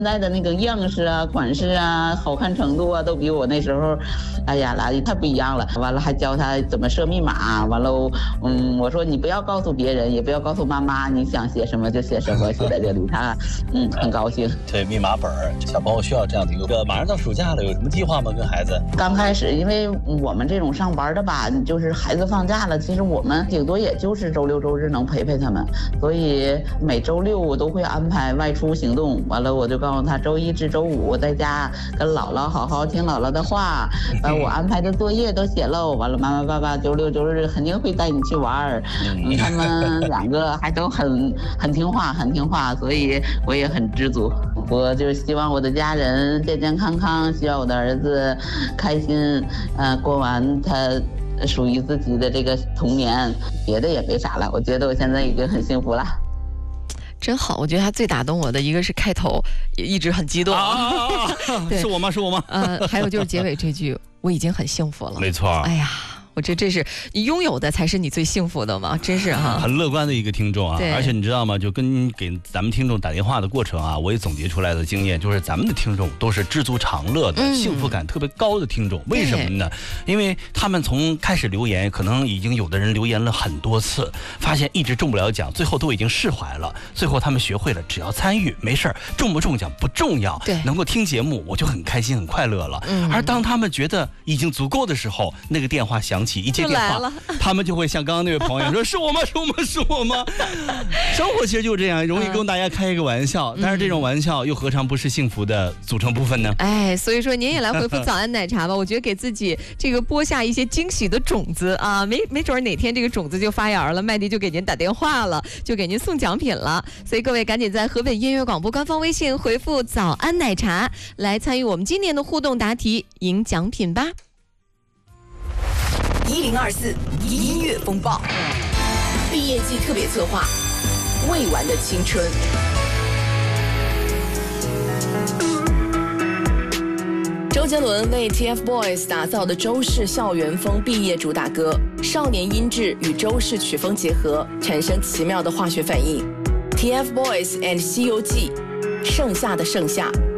现在的那个样式啊、款式啊、好看程度啊，都比我那时候，哎呀，来太不一样了。完了还教他怎么设密码。完了，我说你不要告诉别人，也不要告诉妈妈，你想写什么就写什么，写在这里。他很高兴。 对，密码本儿，小朋友需要这样的一个。马上到暑假了，有什么计划吗？跟孩子？ 刚开始，因为我们这种上班的吧，就是孩子放假了，其实我们顶多也就是周六周日能陪他们，所以每周六我都会安排外出行动。完了，我就告诉他，周一至周五我在家跟姥姥好好听姥姥的话，把我安排的作业都写喽。完了，妈妈爸爸周六周日肯定会带你去玩。他们两个还都很听话，很听话，所以我也很知足。我就希望我的家人健健康康，希望我的儿子开心，过完他属于自己的这个童年，别的也没啥了。我觉得我现在已经很幸福了。 真好，我觉得他最打动我的一个是开头一直很激动是我吗？是我吗？ 还有就是结尾这句，我已经很幸福了。 没错。 哎呀，我觉得这是你拥有的才是你最幸福的嘛，真是哈。 很乐观的一个听众啊，而且你知道吗？就跟给咱们听众打电话的过程啊，我也总结出来的经验，就是咱们的听众都是知足常乐的，幸福感特别高的听众。为什么呢？因为他们从开始留言，可能已经有的人留言了很多次，发现一直中不了奖，最后都已经释怀了。最后他们学会了，只要参与没事儿，中不中奖不重要，能够听节目我就很开心很快乐了。而当他们觉得已经足够的时候，那个电话响起，一接电话，他们就会像刚刚那位朋友说：“是我吗？是我吗？是我吗？”生活其实就是这样，容易跟大家开一个玩笑，但是这种玩笑又何尝不是幸福的组成部分呢？ 哎，所以说您也来回复早安奶茶吧，我觉得给自己这个播下一些惊喜的种子啊，没准哪天这个种子就发芽了，麦迪就给您打电话了，就给您送奖品了。所以各位赶紧在河北音乐广播官方微信回复早安奶茶来参与我们今年的互动答题，赢奖品吧。 1024音乐风暴毕业季特别策划，未完的青春。周杰伦为 TFBOYS 打造的周氏校园风毕业主打歌，少年音质与周氏曲风结合，产生奇妙的化学反应。TFBOYS and 西游记，盛夏的盛夏。